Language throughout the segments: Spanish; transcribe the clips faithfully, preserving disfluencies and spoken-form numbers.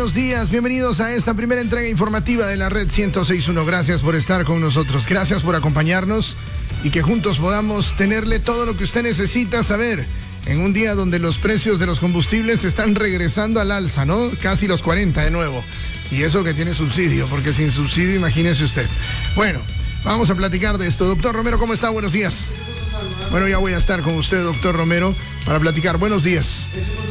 buenos días. Bienvenidos a esta primera entrega informativa de la Red ciento seis punto uno. Gracias por estar con nosotros. Gracias por acompañarnos y que juntos podamos tenerle todo lo que usted necesita saber en un día donde los precios de los combustibles están regresando al alza, ¿no? Casi los cuarenta de nuevo. Y eso que tiene subsidio, porque sin subsidio, imagínese usted. Bueno, vamos a platicar de esto. Doctor Romero, ¿cómo está? Buenos días. Bueno, ya voy a estar con usted, doctor Romero, para platicar. Buenos días.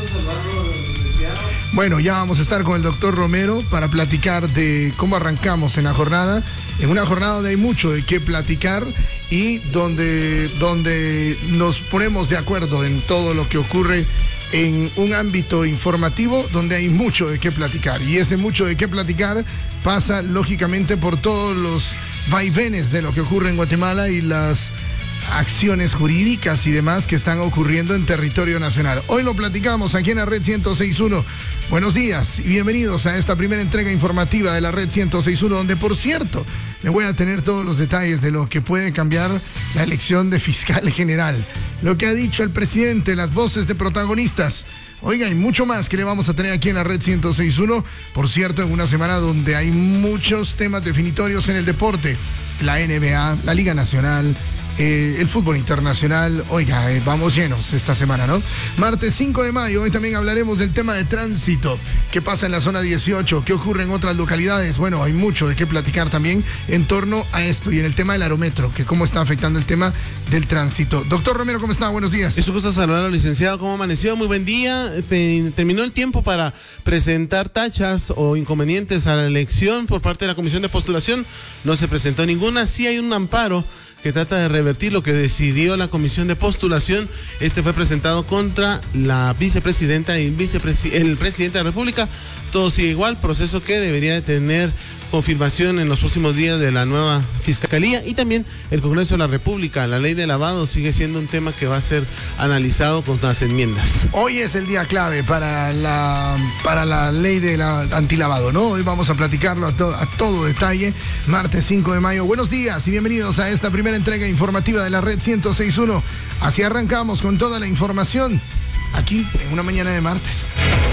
Bueno, ya vamos a estar con el doctor Romero para platicar de cómo arrancamos en la jornada, en una jornada donde hay mucho de qué platicar y donde, donde nos ponemos de acuerdo en todo lo que ocurre en un ámbito informativo donde hay mucho de qué platicar. Y ese mucho de qué platicar pasa lógicamente por todos los vaivenes de lo que ocurre en Guatemala y las acciones jurídicas y demás que están ocurriendo en territorio nacional. Hoy lo platicamos aquí en la Red ciento seis punto uno. Buenos días y bienvenidos a esta primera entrega informativa de la Red ciento seis punto uno, donde, por cierto, le voy a tener todos los detalles de lo que puede cambiar la elección de fiscal general, lo que ha dicho el presidente, las voces de protagonistas. Oiga, hay mucho más que le vamos a tener aquí en la Red ciento seis punto uno, por cierto, en una semana donde hay muchos temas definitorios en el deporte, la N B A, la Liga Nacional, Eh, el fútbol internacional. Oiga, eh, vamos llenos esta semana, ¿no? Martes cinco de mayo, hoy también hablaremos del tema de tránsito. ¿Qué pasa en la zona dieciocho? ¿Qué ocurre en otras localidades? Bueno, hay mucho de qué platicar también en torno a esto y en el tema del aerometro, que cómo está afectando el tema del tránsito. Doctor Romero, ¿cómo está? Buenos días. Es un gusto saludarlo, licenciado. ¿Cómo amaneció? Muy buen día. Terminó el tiempo para presentar tachas o inconvenientes a la elección por parte de la Comisión de Postulación. No se presentó ninguna. Sí hay un amparo que trata de revertir lo que decidió la Comisión de Postulación. Este fue presentado contra la vicepresidenta y vicepresi- el presidente de la República. Todo sigue igual, proceso que debería de tener confirmación en los próximos días de la nueva Fiscalía y también el Congreso de la República. La ley de lavado sigue siendo un tema que va a ser analizado con las enmiendas. Hoy es el día clave para la, para la ley de la antilavado, ¿no? Hoy vamos a platicarlo a, to, a todo detalle, martes cinco de mayo. Buenos días y bienvenidos a esta primera entrega informativa de la Red ciento seis punto uno. Así arrancamos con toda la información aquí en una mañana de martes.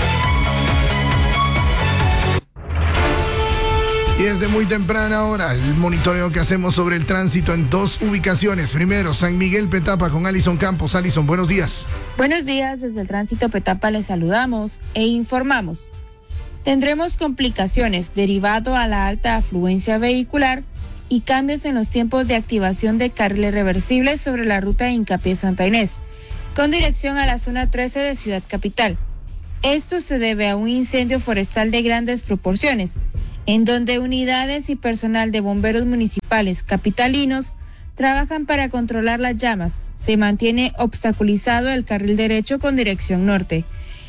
Y desde muy temprana hora, el monitoreo que hacemos sobre el tránsito en dos ubicaciones. Primero, San Miguel Petapa con Alison Campos. Alison, buenos días. Buenos días, desde el tránsito Petapa les saludamos e informamos. Tendremos complicaciones derivado a la alta afluencia vehicular y cambios en los tiempos de activación de carriles reversibles sobre la ruta Hincapié-Santa Inés, con dirección a la zona trece de Ciudad Capital. Esto se debe a un incendio forestal de grandes proporciones, en donde unidades y personal de bomberos municipales capitalinos trabajan para controlar las llamas. Se mantiene obstaculizado el carril derecho con dirección norte.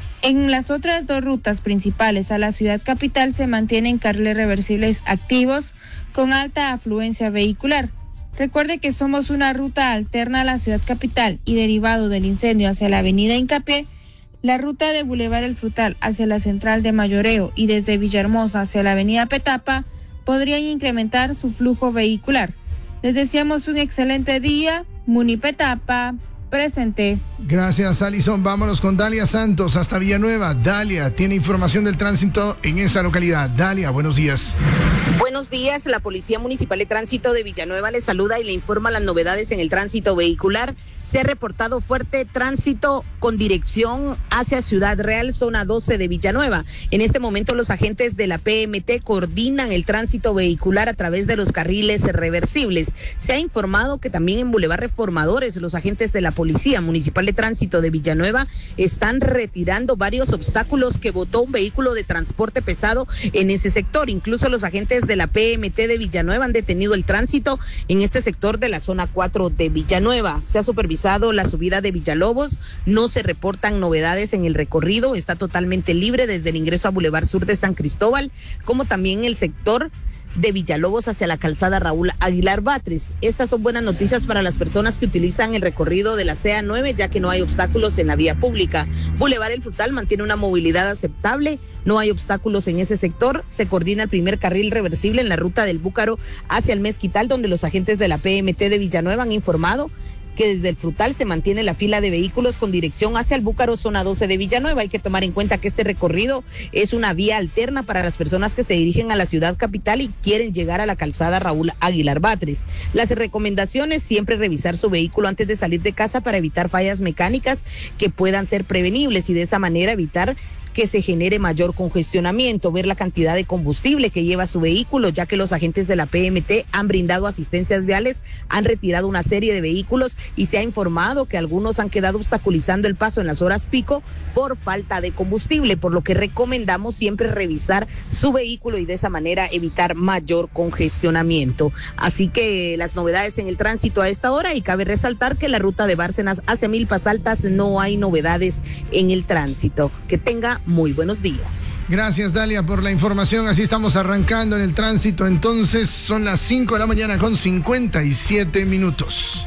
En las otras dos rutas principales a la ciudad capital se mantienen carriles reversibles activos con alta afluencia vehicular. Recuerde que somos una ruta alterna a la ciudad capital y derivado del incendio hacia la avenida Hincapié, la ruta de Boulevard El Frutal hacia la central de Mayoreo y desde Villahermosa hacia la avenida Petapa podrían incrementar su flujo vehicular. Les deseamos un excelente día. Muni Petapa, presente. Gracias, Alison. Vámonos con Dalia Santos hasta Villanueva. Dalia tiene información del tránsito en esa localidad. Dalia, buenos días. Buenos días, la Policía Municipal de Tránsito de Villanueva les saluda y le informa las novedades en el tránsito vehicular. Se ha reportado fuerte tránsito con dirección hacia Ciudad Real, zona doce de Villanueva. En este momento los agentes de la P M T coordinan el tránsito vehicular a través de los carriles reversibles. Se ha informado que también en Boulevard Reformadores los agentes de la Policía Municipal de Tránsito de Villanueva están retirando varios obstáculos que botó un vehículo de transporte pesado en ese sector. Incluso los agentes de la P M T de Villanueva han detenido el tránsito en este sector de la zona cuatro de Villanueva. Se ha supervisado la subida de Villalobos, no se reportan novedades en el recorrido, está totalmente libre desde el ingreso a Boulevard Sur de San Cristóbal, como también el sector de Villalobos hacia la calzada Raúl Aguilar Batres. Estas son buenas noticias para las personas que utilizan el recorrido de la C A nueve, ya que no hay obstáculos en la vía pública. Boulevard El Frutal mantiene una movilidad aceptable, no hay obstáculos en ese sector. Se coordina el primer carril reversible en la ruta del Búcaro hacia el Mezquital, donde los agentes de la P M T de Villanueva han informado que desde el Frutal se mantiene la fila de vehículos con dirección hacia el Búcaro, zona doce de Villanueva. Hay que tomar en cuenta que este recorrido es una vía alterna para las personas que se dirigen a la ciudad capital y quieren llegar a la calzada Raúl Aguilar Batres. Las recomendaciones: siempre revisar su vehículo antes de salir de casa para evitar fallas mecánicas que puedan ser prevenibles y de esa manera evitar que se genere mayor congestionamiento, ver la cantidad de combustible que lleva su vehículo, ya que los agentes de la P M T han brindado asistencias viales, han retirado una serie de vehículos y se ha informado que algunos han quedado obstaculizando el paso en las horas pico por falta de combustible, por lo que recomendamos siempre revisar su vehículo y de esa manera evitar mayor congestionamiento. Así que las novedades en el tránsito a esta hora, y cabe resaltar que la ruta de Bárcenas hacia Milpas Altas no hay novedades en el tránsito. Que tenga muy buenos días. Gracias, Dalia, por la información. Así estamos arrancando en el tránsito. Entonces son las cinco de la mañana con cincuenta y siete minutos.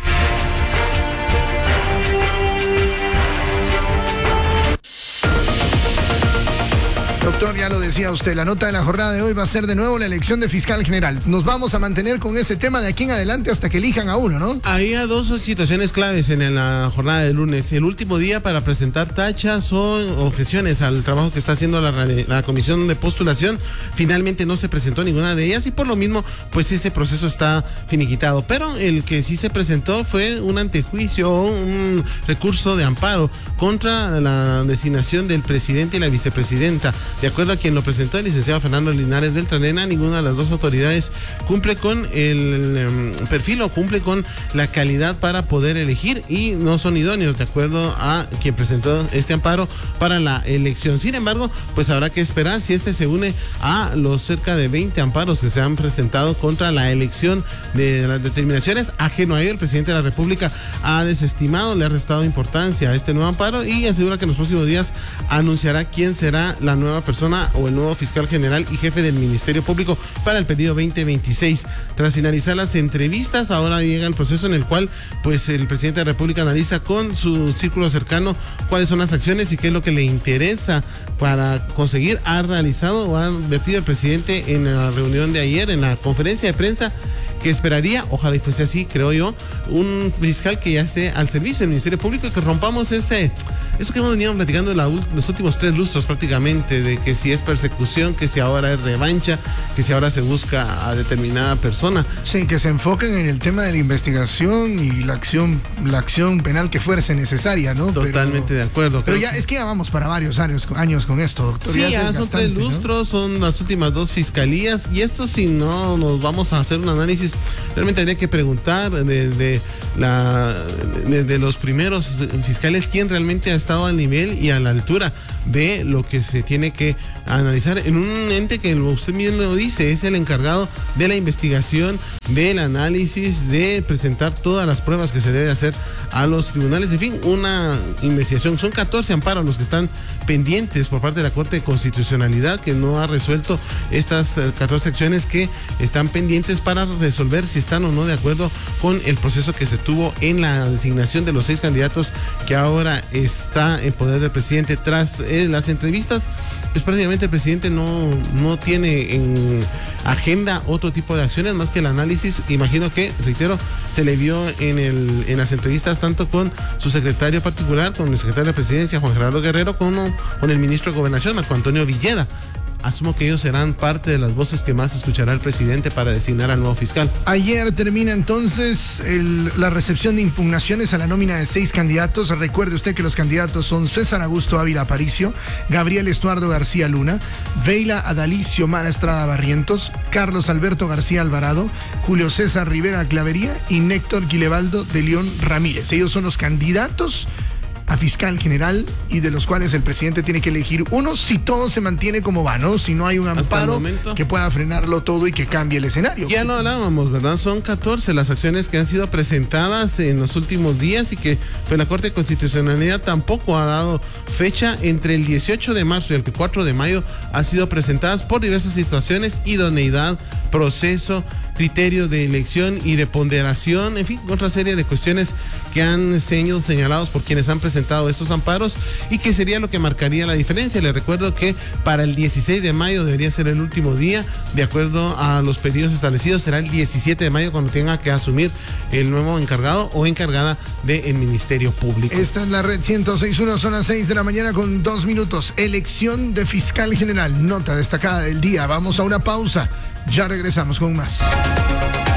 Doctor, ya lo decía usted, la nota de la jornada de hoy va a ser de nuevo la elección de fiscal general. Nos vamos a mantener con ese tema de aquí en adelante hasta que elijan a uno, ¿no? Había dos situaciones claves en la jornada de lunes. El último día para presentar tachas o objeciones al trabajo que está haciendo la, la comisión de postulación. Finalmente no se presentó ninguna de ellas y por lo mismo, pues ese proceso está finiquitado. Pero el que sí se presentó fue un antejuicio o un recurso de amparo contra la designación del presidente y la vicepresidenta. De acuerdo a quien lo presentó, el licenciado Fernando Linares Beltranena, ninguna de las dos autoridades cumple con el um, perfil o cumple con la calidad para poder elegir y no son idóneos, de acuerdo a quien presentó este amparo para la elección. Sin embargo, pues habrá que esperar si este se une a los cerca de veinte amparos que se han presentado contra la elección de las determinaciones. Ajeno a ello, el presidente de la República ha desestimado, le ha restado importancia a este nuevo amparo y asegura que en los próximos días anunciará quién será la nueva persona o el nuevo fiscal general y jefe del Ministerio Público para el periodo veinte veintiséis. Tras finalizar las entrevistas, ahora llega el proceso en el cual pues el presidente de la República analiza con su círculo cercano cuáles son las acciones y qué es lo que le interesa para conseguir. Ha realizado o ha advertido el presidente en la reunión de ayer, en la conferencia de prensa, que esperaría, ojalá y fuese así, creo yo, un fiscal que ya esté al servicio del Ministerio Público y que rompamos ese, eso que hemos venido platicando en la, los últimos tres lustros prácticamente, de que si es persecución, que si ahora es revancha, que si ahora se busca a determinada persona. Sí, que se enfoquen en el tema de la investigación y la acción, la acción penal que fuese necesaria, ¿no? Totalmente pero, de acuerdo. Pero ya es que ya vamos para varios años, años con esto, doctor. Sí, ya, ya son tres lustros, ¿no? Son las últimas dos fiscalías y esto, si no nos vamos a hacer un análisis, realmente habría que preguntar desde de la de, de los primeros fiscales quién realmente ha estado al nivel y a la altura de lo que se tiene que analizar en un ente que usted mismo lo dice, es el encargado de la investigación, del análisis, de presentar todas las pruebas que se debe hacer a los tribunales. En fin, una investigación. Son catorce amparos los que están pendientes por parte de la Corte de Constitucionalidad, que no ha resuelto estas catorce acciones que están pendientes para resolver si están o no de acuerdo con el proceso que se tuvo en la designación de los seis candidatos que ahora está en poder del presidente. Tras eh, las entrevistas, pues prácticamente el presidente no, no tiene en agenda otro tipo de acciones más que el análisis. Imagino que, reitero, se le vio en, el, en las entrevistas tanto con su secretario particular, con el secretario de Presidencia, Juan Gerardo Guerrero, como con el ministro de Gobernación, Marco Antonio Villeda. Asumo que ellos serán parte de las voces que más escuchará el presidente para designar al nuevo fiscal. Ayer termina entonces el, la recepción de impugnaciones a la nómina de seis candidatos. Recuerde usted que los candidatos son César Augusto Ávila Aparicio, Gabriel Estuardo García Luna, Veila Adalicio Mara Estrada Barrientos, Carlos Alberto García Alvarado, Julio César Rivera Clavería y Néctor Quilebaldo de León Ramírez. Ellos son los candidatos a fiscal general y de los cuales el presidente tiene que elegir uno si todo se mantiene como va, ¿no? Si no hay un amparo que pueda frenarlo todo y que cambie el escenario. Ya lo hablábamos, ¿verdad? Son catorce las acciones que han sido presentadas en los últimos días y que pues la Corte de Constitucionalidad tampoco ha dado fecha. Entre el dieciocho de marzo y el cuatro de mayo han sido presentadas por diversas situaciones, idoneidad, proceso, criterios de elección y de ponderación, en fin, otra serie de cuestiones que han sido señalados por quienes han presentado estos amparos y que sería lo que marcaría la diferencia. Les recuerdo que para el dieciséis de mayo debería ser el último día, de acuerdo a los pedidos establecidos, será el diecisiete de mayo cuando tenga que asumir el nuevo encargado o encargada del Ministerio Público. Esta es la red ciento seis punto uno, son las seis de la mañana con dos minutos. Elección de fiscal general, nota destacada del día. Vamos a una pausa, ya regresamos con más.